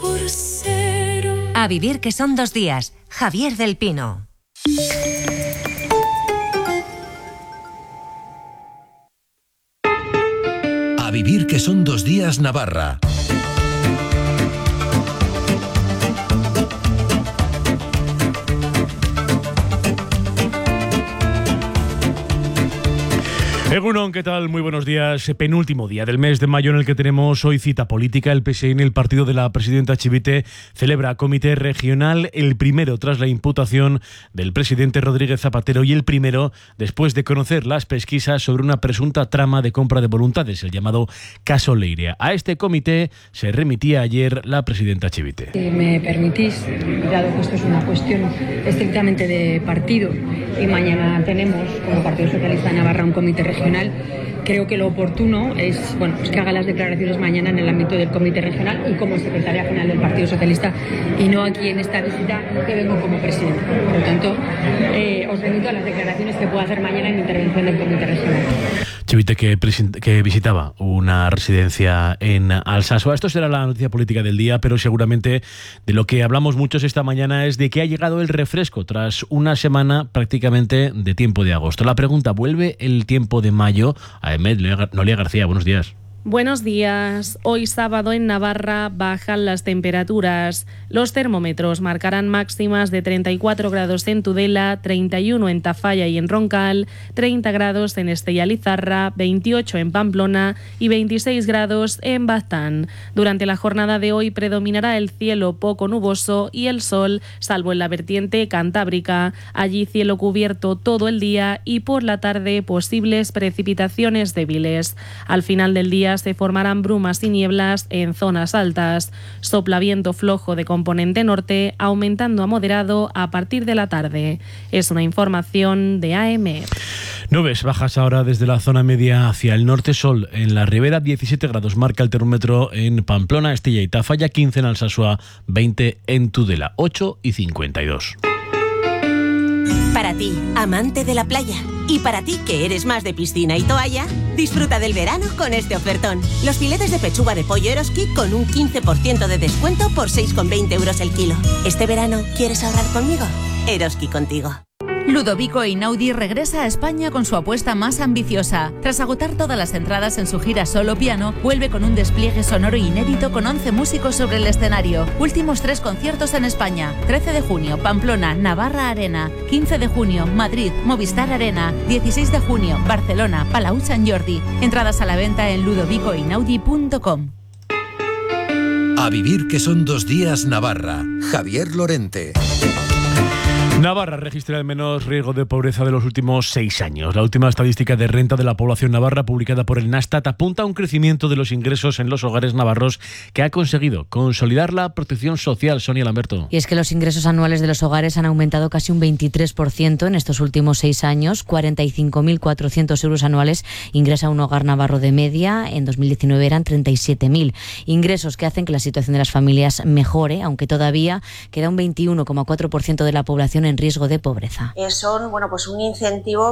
A vivir que son 2 días. Javier del Pino. A vivir que son 2 días Navarra. Egunon, ¿qué tal? Muy buenos días. Penúltimo día del mes de mayo en el que tenemos hoy cita política. El PSN, el partido de la presidenta Chivite, celebra comité regional, el primero tras la imputación del presidente Rodríguez Zapatero y el primero después de conocer las pesquisas sobre una presunta trama de compra de voluntades, el llamado caso Leiria. A este comité se remitía ayer la presidenta Chivite. Si me permitís, dado que esto es una cuestión estrictamente de partido y mañana tenemos como Partido Socialista de Navarra un comité regional, creo que lo oportuno es que haga las declaraciones mañana en el ámbito del comité regional y como secretaria general del Partido Socialista y no aquí en esta visita que vengo como presidenta. Por lo tanto, os remito a las declaraciones que pueda hacer mañana en mi intervención del comité regional. Chivite que visitaba una residencia en Alsasua. Esto será la noticia política del día, pero seguramente de lo que hablamos muchos esta mañana es de que ha llegado el refresco tras una semana prácticamente de tiempo de agosto. La pregunta, ¿vuelve el tiempo de mayo? A Noelia García, buenos días. Buenos días. Hoy sábado en Navarra bajan las temperaturas. Los termómetros marcarán máximas de 34 grados en Tudela, 31 en Tafalla y en Roncal, 30 grados en Estella Lizarra, 28 en Pamplona y 26 grados en Baztán. Durante la jornada de hoy predominará el cielo poco nuboso y el sol, salvo en la vertiente cantábrica. Allí cielo cubierto todo el día y por la tarde posibles precipitaciones débiles. Al final del día se formarán brumas y nieblas en zonas altas. Sopla viento flojo de componente norte, aumentando a moderado a partir de la tarde. Es una información de AEMET. Nubes bajas ahora desde la zona media hacia el norte, sol en la ribera, 17 grados marca el termómetro en Pamplona, Estella y Tafalla, 15 en Alsasua, 20 en Tudela, 8:52. Para ti, amante de la playa, y para ti que eres más de piscina y toalla, disfruta del verano con este ofertón. Los filetes de pechuga de pollo Eroski con un 15% de descuento por 6,20 euros el kilo. ¿Este verano quieres ahorrar conmigo? Eroski contigo. Ludovico Einaudi regresa a España con su apuesta más ambiciosa. Tras agotar todas las entradas en su gira solo piano, vuelve con un despliegue sonoro inédito con 11 músicos sobre el escenario. Últimos 3 conciertos en España: 13 de junio, Pamplona, Navarra Arena; 15 de junio, Madrid, Movistar Arena; 16 de junio, Barcelona, Palau Sant Jordi. Entradas a la venta en ludovicoeinaudi.com. A vivir que son 2 días Navarra. Javier Lorente. Navarra registra el menos riesgo de pobreza de los últimos 6 años. La última estadística de renta de la población navarra, publicada por el Nastat, apunta a un crecimiento de los ingresos en los hogares navarros que ha conseguido consolidar la protección social. Sonia Lamberto. Y es que los ingresos anuales de los hogares han aumentado casi un 23% en estos últimos 6 años. 45.400 euros anuales ingresa un hogar navarro de media. En 2019 eran 37.000. Ingresos que hacen que la situación de las familias mejore, aunque todavía queda un 21,4% de la población en riesgo de pobreza. Son un incentivo